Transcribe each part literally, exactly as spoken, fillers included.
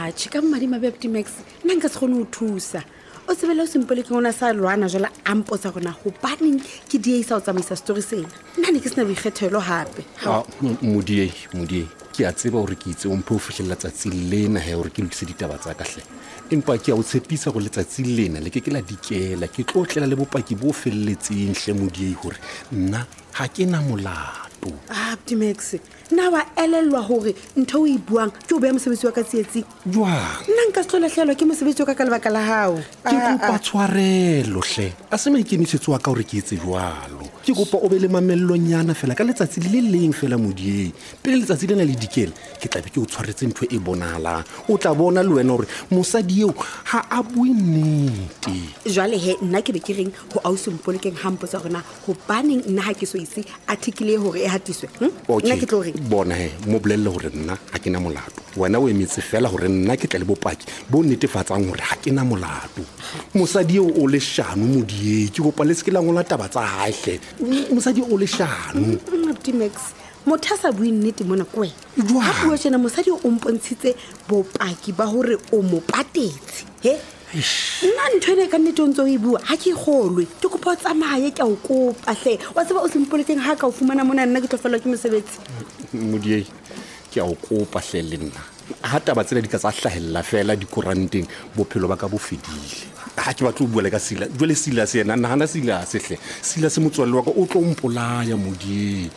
atšhe ka mmadima Optimax nna nka se kgone ho thusa o tsebela o sempole ke ngwana sa lwana jwale a mpotsa gona go baneng ke diesa o tsamaisa story sena nna ne ke sena boikgethelo hape modie modie ke a tseba gore ke itse o mphe o fitlhelela tsatsi lena he gore ke lokise ditaba tsa kahle empa ke a o tshepisa go letsatsi lena le ke ke la dikela ke tlo tlela le bopaki bo felletseng hle modie gore nna ha ke na molato Optimax na wa elelwa hore ntho o e buang ke o beya mosebetsi wa ka tsietsing jwang nna nka se tlolatlhelwa ke mosebetsi wa ka ka lebaka la hao ke kopa tshwarelo hle a se maikemisetso wa ka gore ke etse jwalo ke kopa o be le mamellonyana fela ka letsatsi le leng fela modie pele letsatsi lena le dikela ke tla be ke o tshwaretse ntho e bonahalang o tla bona le wena gore mosadi eo ha a bue nnete jwale he nna ke be ke reng ho ausempolekeng hampotsa gona go baneng nna ha ke so ise article e hore e hatiswe nna ke tlo reng bona he mo bolelle hore nna ha ke na molato wena o emetse fela hore nna ke tla le bopaki bo netefatsang hore ha ke na molato mosadi eo o le shano modie ke kopa le se ke la ngola taba tsa hae mosadi o le shano Optimax motho a sa bue nnete mona ko wena ha bua tjena mosadi o mpontshitse bopaki ba hore o mo patetse he nna ntho ene ka nnete o ntse o e bua ha ke kgolwe ke kopa o tsamaye ke a o kopa hle wa tseba o sempolekeng ha ka o fumana mona nna ke tlo fellwa ke mosebetsi modie ke a o kopa hle le nna ha taba tsela di ka tsa hlahella fela dikoranteng bophelo ba ka bo fedile ha ke batlo bua le ka Sila jwale Sila se yena nna hana Sila se hle Sila se motswalle wa ka o tlo mpolaya modie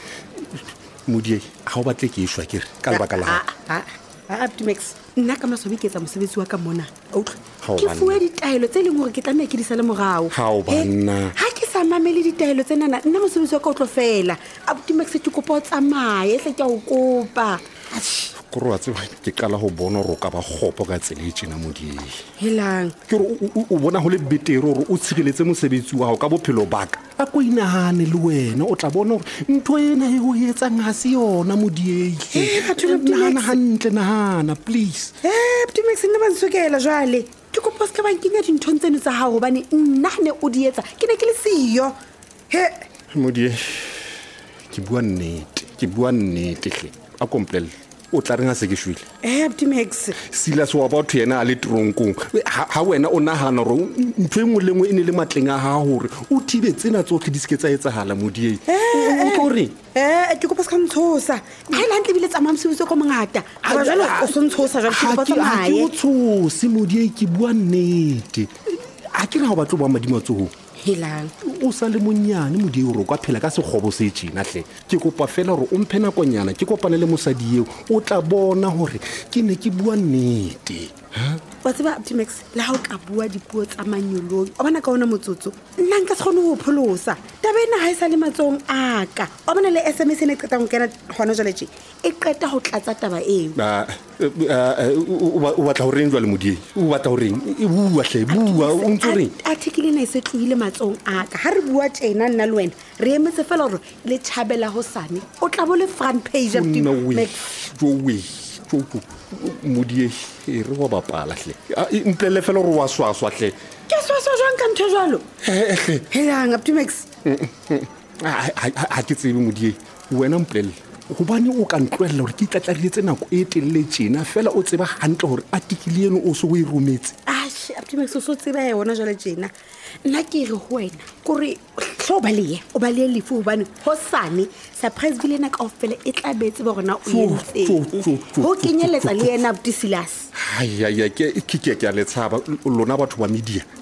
modie ha o batle ke ishwa ke re ka lebaka la ha Optimax nna ka masobe ke etsa mosebetsi wa ka mona o tlo ke fuwe ditaelo tse leng hore ke tlameha ke di sale morao ha o banna ha ke sa mamele ditaelo tsena nna mosebetsi wa ka o tlo fela Optimax ke kopa o tsamaye hle ke a o kopa koro wa tseba ke qala ho bona hore o ka ba kgopo ka tsela e tjena modie helang ke re o bona ho le betere hore o tshireletse mosebetsi wa hao ka bophelo baka a ko inahane le wena o tla bona hore ntho ena e ho etsang ha se yona modie nahana hantle nahana please eh Optimax nna ba nsokela jwale ke kopa se ka ba nkenya dintho tseno tsa hao hobane nna ne o di etsa ke ne ke le siyo he modie ke bua nnete ke bua nnete hle a komplele o tla renga se ke shwile eh Optimax Sila se wa batho yena a le tronkong ha wena o nahana hore ntwe engwe le engwe e ne le matleng a ha hore o thibe tsena tsohle di se ke tsa etsahala modie o tlo re eh ke kopa se ka ntshosa ha ile hantle bile tsamaya mosebetsi ko mongata a jwale o so ntshosa jwale ke kopa tsamaye ha ke o tshose modie ke bua nnete a ke ra ho batlo ba madimatsoho helang o sa le monyane modie hore o ka phela ka sekgobo se tjena hle ke kopa fela hore o mphe nakonyana ke kopane le mosadi eo o tla bona hore ke ne ke bua nnete wa tseba Optimax le ha o ka bua dipuo tsa manyolong o bona ka ona motsotso nna nka se kgone ho pholosa taba ena ha e sa le matsong aka o bona le S M S ne qeta go kena hona jwale tje e qeta ho tlatsa taba eo ba o batla ho reng jwale modie o batla ho reng e bua hle bua o ntse reng article ena e se tlohile matsong aka ha re bua tjena nna le wena re emetse fela hore le thabela hosane o tla bo le front page Optimax jo we jo modie e re wa bapala hle mplele fela hore wa swaswa hle ke swaswa jwang ka ntho jwalo helang Optimax ha ke tsebe modie wena mplele gobane o ka ntloella hore ke tlatlariletse nako e telele tjena fela o tseba hantle hore article eno o so o e rometse ashe Optimax o so tseba yona jwale tjena nna ke re ho wena kore hlo ba le o ba le lefu hobane hosane surprise vile na kaofela e tla betse ba rona o yentse ho kenyeletsa le yena Abdisilas ai ai ke ke ke a le tshaba lona batho ba media